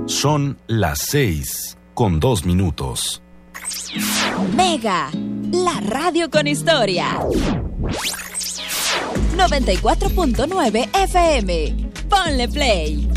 Son las 6:02. Mega, la radio con historia. 94.9 FM. Ponle play.